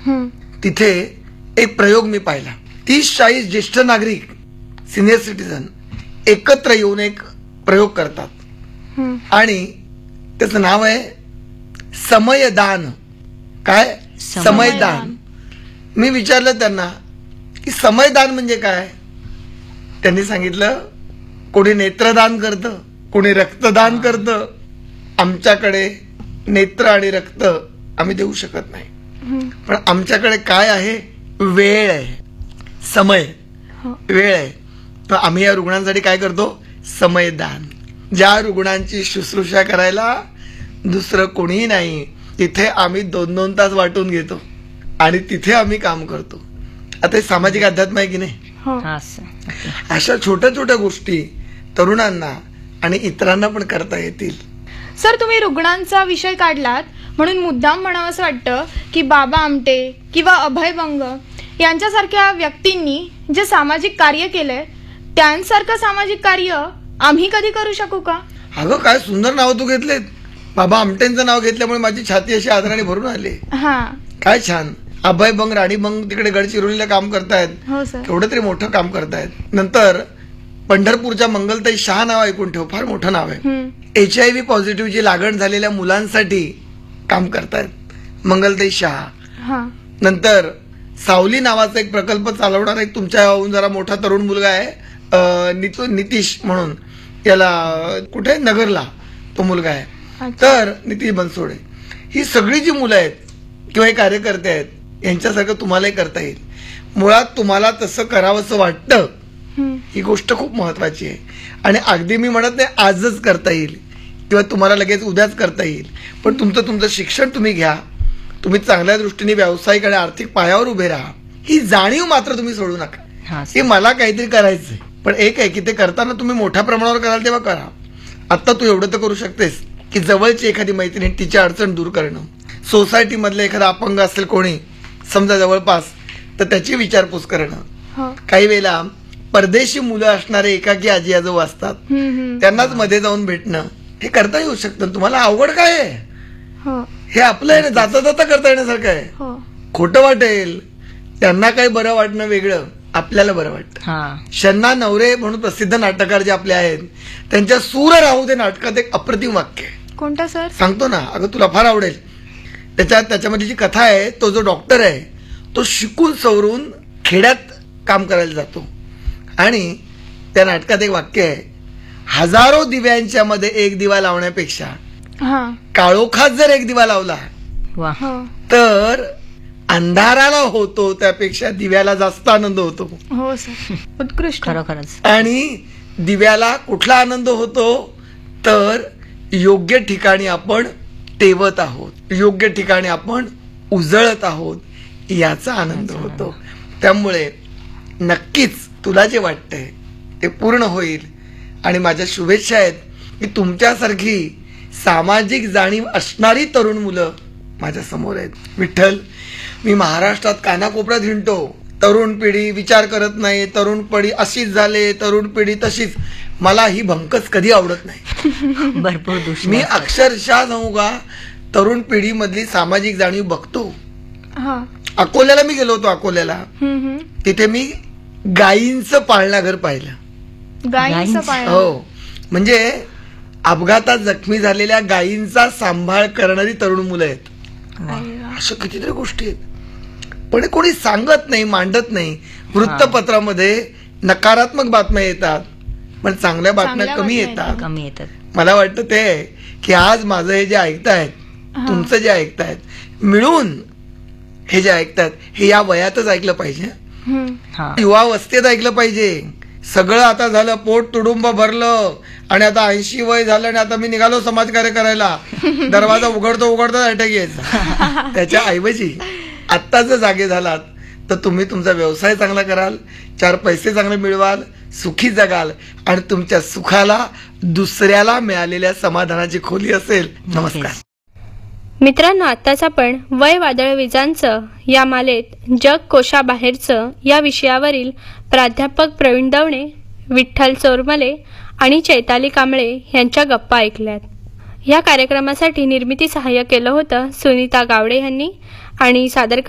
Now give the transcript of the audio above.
तिथे एक प्रयोग मी पाहिला. 30-40 ज्येष्ठ नागरिक, सिनियर सिटीजन एकत्र येऊन एक प्रयोग करतात आणि त्याचं नाव आहे समयदान. काय? समयदान. मी विचारलं त्यांना की समयदान म्हणजे काय. त्यांनी सांगितलं, कोणी नेत्रदान करतं, कोणी रक्तदान करतं. आमच्याकडे नेत्र आणि रक्त आम्ही देऊ शकत नाही, पण आमच्याकडे काय आहे? वेळ आहे, समय, वेळ आहे. तर आम्ही या रुग्णांसाठी काय करतो? समयदान. ज्या रुग्णांची शुश्रूषा करायला दुसरं कोणीही नाही, तिथे आम्ही 2-2 तास वाटून घेतो आणि तिथे आम्ही काम करतो. आता हे सामाजिक अध्यात्म आहे की नाही? अशा छोट्या छोट्या गोष्टी तरुणांना आणि इतरांना पण करता येतील. सर, तुम्ही रुग्णांचा विषय काढलात म्हणून मुद्दाम म्हणावं असं वाटतं की बाबा आमटे किंवा अभय बंग यांच्यासारख्या व्यक्तींनी जे सामाजिक कार्य केलंय त्यांसारखं सामाजिक कार्य आम्ही कधी करू शकू का? अगं, काय सुंदर नाव तू घेतलेत. बाबा आमटेंचं नाव घेतल्यामुळे माझी छाती अशी आदराने भरून आली. काय छान. अभय बंग, राणी बंग तिकडे गडचिरोलीला काम करतायत. केवढं तरी मोठं काम करतायत. नंतर पंढरपूरच्या मंगलताई शाह नाव ऐकून ठेव, फार मोठं नाव आहे. HIV पॉझिटिव्हची लागण झालेल्या मुलांसाठी काम करतायत मंगलताई शाह. नंतर सावली नावाचा एक प्रकल्प चालवणारा एक तुमच्याहून जरा मोठा तरुण मुलगा आहे, नितीश म्हणून. याला कुठे? नगरला तो मुलगा आहे. तर नितीश बनसोडे. ही सगळी जी मुलं आहेत किंवा हे कार्यकर्ते आहेत, यांच्यासारखं तुम्हालाही करता येईल. मुळात तुम्हाला तसं करावंसं वाटतं, ही गोष्ट खूप महत्वाची आहे. आणि अगदी मी म्हणत नाही आजच करता येईल किंवा तुम्हाला लगेच उद्याच करता येईल, पण तुमचं शिक्षण तुम्ही घ्या, तुम्ही चांगल्या दृष्टीने व्यावसायिक आणि आर्थिक पायावर उभे राहा. ही जाणीव मात्र तुम्ही सोडू नका की मला काहीतरी करायचंय. पण एक आहे की ते करताना तुम्ही मोठ्या प्रमाणावर कराल तेव्हा करा. आता तू एवढं तर करू शकतेस की जवळची एखादी मैत्रीण, तिची अडचण दूर करणं. सोसायटी मधलं एखादा अपंग असेल कोणी समजा जवळपास, तर त्याची विचारपूस करणं. काही वेळेला परदेशी मुलं असणारे एकाकी आजी आजोबा असतात, त्यांनाच मध्ये जाऊन भेटणं. हे करता येऊ शकतं. तुम्हाला अवघड काय आहे? हे आपलं आहे ना, जाता जाता करता येण्यासारखं आहे. खोटं वाटेल, त्यांना काही बरं वाटणं वेगळं, आपल्याला बरं वाटतं. शन्ना नवरे म्हणून प्रसिद्ध नाटककार जे आपले आहेत, त्यांच्या सूर राहू दे नाटकात एक अप्रतिम वाक्य आहे. कोणतं सर? सांगतो ना. अगं, तुला फार आवडेल. त्याच्यामध्ये जी कथा आहे, तो जो डॉक्टर आहे तो शिकून सवरून खेड्यात काम करायला जातो आणि त्या नाटकात एक वाक्य आहे, हजारो दिव्यांच्या मध्ये एक दिवा लावण्यापेक्षा काळोखात जर एक दिवा लावला तर अंधाराला होतो त्यापेक्षा दिव्याला जास्त आनंद होतो. हो सर, उत्कृष्ट. खरोखरच. आणि दिव्याला कुठला आनंद होतो? तर योग्य ठिकाणी आपण तेवत आहोत, योग्य ठिकाणी आपण उजळत आहोत, याचा आनंद होतो. त्यामुळे नक्कीच तुला जे वाटतंय ते पूर्ण होईल. आणि माझ्या शुभेच्छा आहेत की तुमच्यासारखी सामाजिक जाणीव असणारी तरुण मुलं माझ्या समोर आहेत. विठ्ठल, मी महाराष्ट्रात कानाकोपऱ्यात हिंडतो, तरुण पिढी विचार करत नाही, तरुण पिढी अशीच झाले, तरुण पिढी तशीच. मला ही भंकच कधी आवडत नाही. भरपूर मी अक्षरशः सांगू का, तरुण पिढी मधली सामाजिक जाणीव बघतो. अकोल्याला मी गेलो होतो. अकोल्याला तिथे मी गायींचं पाळणाघर पाहिलं. हो, म्हणजे अपघातात जखमी झालेल्या गायींचा सांभाळ करणारी तरुण मुलं आहेत. अशा कितीतरी गोष्टी आहेत, पण कोणी सांगत नाही, मांडत नाही. वृत्तपत्रामध्ये नकारात्मक बातम्या येतात, पण चांगल्या बातम्या कमी येतात. मला वाटतं ते की आज माझं हे जे ऐकतायत, तुमचं जे ऐकतायत, मिळून हे जे ऐकतात हे या वयातच ऐकलं पाहिजे, युवावस्थेत ऐकलं पाहिजे. सगळं आता झालं, पोट तुडुंब भरलं आणि आता 80 वय झालं आणि आता मी निघालो समाजकार्य करायला, दरवाजा उघडतो अटॅक यायचा. त्याच्या ऐवजी आत्ता जर जागे झालात तर तुम्ही तुमचा व्यवसाय चांगला कराल, 4 पैसे चांगले मिळवाल, सुखी जगाल आणि तुमच्या सुखाला दुसऱ्याला मिळालेल्या समाधानाची खोली असेल. नमस्कार मित्रांनो, आत्ताच आपण वय वादळ विजांचं या मालेत जग कोशाबाहेरचं या विषयावरील प्राध्यापक प्रवीण दवणे, विठ्ठल चोरमले आणि चैताली कांबळे यांच्या गप्पा ऐकल्यात. या कार्यक्रमासाठी निर्मिती सहाय्य केलं होतं सुनीता गावडे यांनी आणि सादर